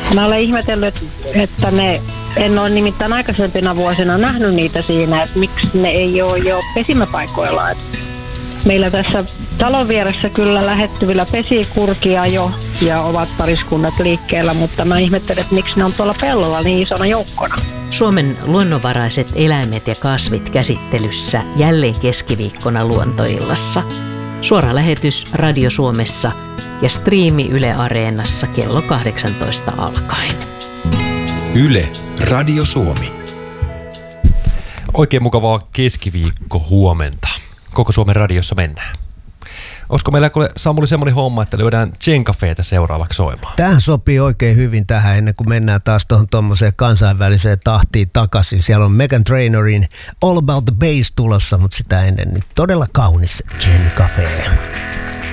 Mä olen ihmetellyt, että en ole nimittäin aikaisempina vuosina nähnyt niitä siinä, että miksi ne ei ole jo pesimäpaikoilla. Meillä tässä talon vieressä kyllä lähettyvillä pesi kurkia jo ja ovat pariskunnat liikkeellä, mutta mä ihmettelen, että miksi ne on tuolla pellolla niin isona joukkona. Suomen luonnonvaraiset eläimet ja kasvit käsittelyssä jälleen keskiviikkona Luontoillassa. Suora lähetys Radio Suomessa ja striimi Yle Areenassa kello 18 alkaen. Yle Radio Suomi. Oikein mukavaa keskiviikko huomenta. Koko Suomen radiossa mennään. Olisiko meillä Samuli semmoinen homma, että löydään Gencafetä seuraavaksi soimaan? Tähän sopii oikein hyvin tähän ennen kuin mennään taas tuohon kansainväliseen tahtiin takaisin. Siellä on Meghan Trainerin All About the Bass tulossa, mutta sitä ennen niin todella kaunis Gencafe.